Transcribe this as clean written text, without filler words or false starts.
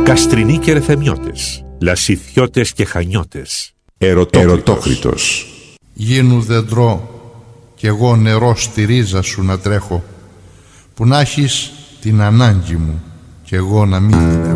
Καστρινοί και ρεθεμιώτες, λασιθιώτες και χανιώτες, ερωτόκριτος. Γίνου δεντρό κι εγώ νερό στη ρίζα σου να τρέχω, που να έχεις την ανάγκη μου κι εγώ να μην την έχω.